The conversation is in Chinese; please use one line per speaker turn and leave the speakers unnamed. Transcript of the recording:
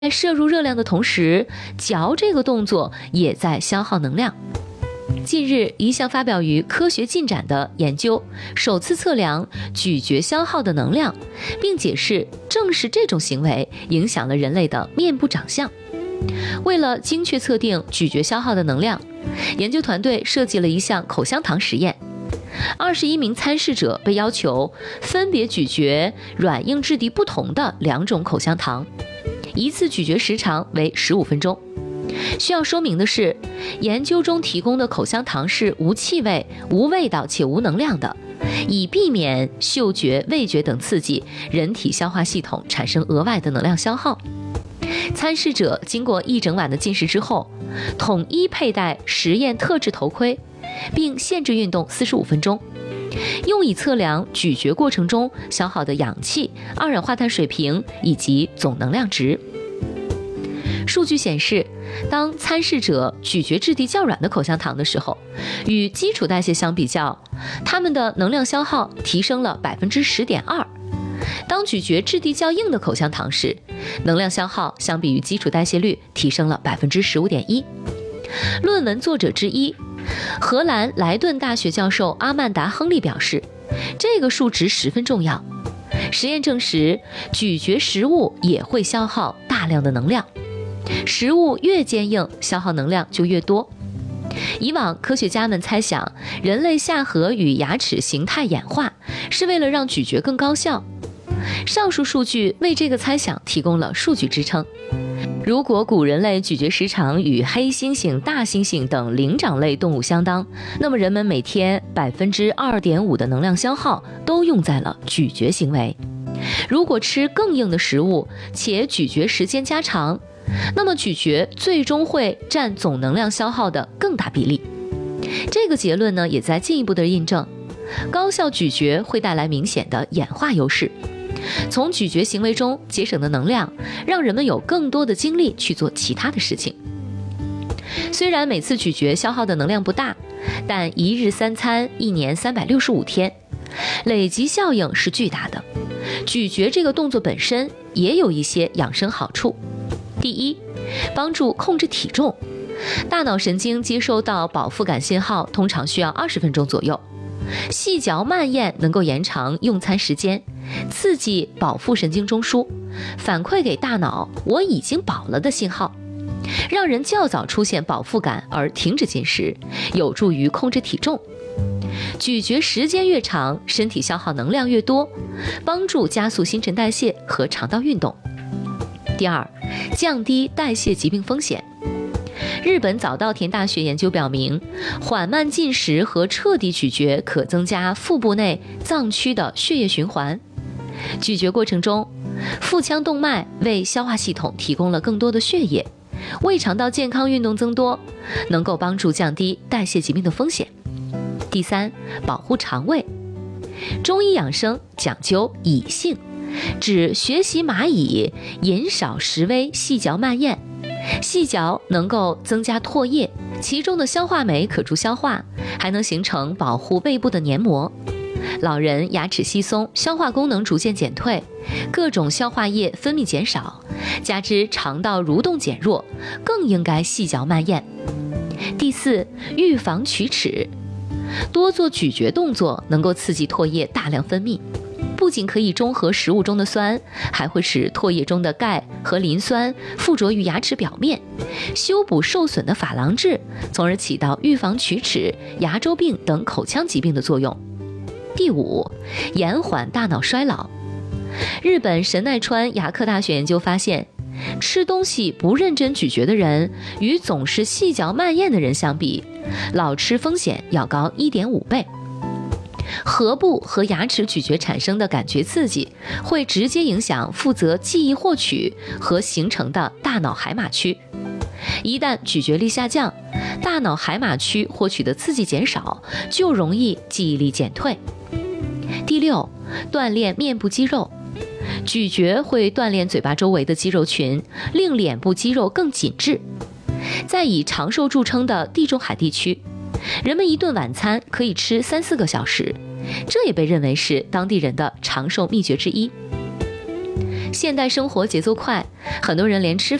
在摄入热量的同时，嚼这个动作也在消耗能量。近日，一项发表于《科学进展》的研究首次测量咀嚼消耗的能量，并解释正是这种行为影响了人类的面部长相。为了精确测定咀嚼消耗的能量，研究团队设计了一项口香糖实验。21名参试者被要求分别咀嚼软硬质地不同的2种口香糖，一次咀嚼时长为15分钟。需要说明的是，研究中提供的口香糖是无气味、无味道且无能量的，以避免嗅觉、味觉等刺激人体消化系统产生额外的能量消耗。参试者经过1整晚的进食之后，统一佩戴实验特制头盔，并限制运动45分钟，用以测量咀嚼过程中消耗的氧气、二氧化碳水平以及总能量值。数据显示，当参试者咀嚼质地较软的口香糖的时候，与基础代谢相比较，它们的能量消耗提升了 10.2%。当咀嚼质地较硬的口香糖时，能量消耗相比于基础代谢率提升了 15.1%。论文作者之一，荷兰莱顿大学教授阿曼达·亨利表示，这个数值十分重要。实验证实，咀嚼食物也会消耗大量的能量，食物越坚硬，消耗能量就越多。以往科学家们猜想，人类下颌与牙齿形态演化是为了让咀嚼更高效。上述数据为这个猜想提供了数据支撑。如果古人类咀嚼时长与黑猩猩、大猩猩等灵长类动物相当，那么人们每天 2.5% 的能量消耗都用在了咀嚼行为。如果吃更硬的食物且咀嚼时间加长，那么咀嚼最终会占总能量消耗的更大比例。这个结论呢，也在进一步的印证，高效咀嚼会带来明显的演化优势。从咀嚼行为中节省的能量，让人们有更多的精力去做其他的事情。虽然每次咀嚼消耗的能量不大，但1日3餐，1年365天，累积效应是巨大的。咀嚼这个动作本身也有一些养生好处。第一，帮助控制体重。大脑神经接收到饱腹感信号通常需要20分钟左右，细嚼慢咽能够延长用餐时间，刺激饱腹神经中枢，反馈给大脑我已经饱了的信号，让人较早出现饱腹感而停止进食，有助于控制体重。咀嚼时间越长，身体消耗能量越多，帮助加速新陈代谢和肠道运动。第二，降低代谢疾病风险。日本早稻田大学研究表明，缓慢进食和彻底咀嚼可增加腹部内脏区的血液循环。咀嚼过程中，腹腔动脉为消化系统提供了更多的血液，胃肠道健康运动增多，能够帮助降低代谢疾病的风险。第三，保护肠胃。中医养生讲究以性，指学习蚂蚁，饮少食微，细嚼慢咽。细嚼能够增加唾液，其中的消化酶可助消化，还能形成保护胃部的黏膜。老人牙齿稀松，消化功能逐渐减退，各种消化液分泌减少，加之肠道蠕动减弱，更应该细嚼慢咽。第四，预防龋齿。多做咀嚼动作能够刺激唾液大量分泌，不仅可以中和食物中的酸，还会使唾液中的钙和磷酸附着于牙齿表面，修补受损的珐琅质，从而起到预防龋齿、牙周病等口腔疾病的作用。第五，延缓大脑衰老。日本神奈川牙科大学研究发现，吃东西不认真咀嚼的人与总是细嚼慢咽的人相比，老痴风险要高 1.5 倍。颌部和牙齿咀嚼产生的感觉刺激，会直接影响负责记忆获取和形成的大脑海马区。一旦咀嚼力下降，大脑海马区获取的刺激减少，就容易记忆力减退。第六，锻炼面部肌肉。咀嚼会锻炼嘴巴周围的肌肉群，令脸部肌肉更紧致。在以长寿著称的地中海地区，人们一顿晚餐可以吃3-4个小时，这也被认为是当地人的长寿秘诀之一。 现代生活节奏快，很多人连吃